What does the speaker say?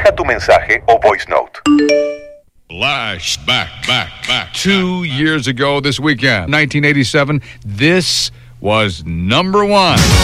Deja tu mensaje o voice note. Back. 2 years ago this weekend, 1987, this was number one.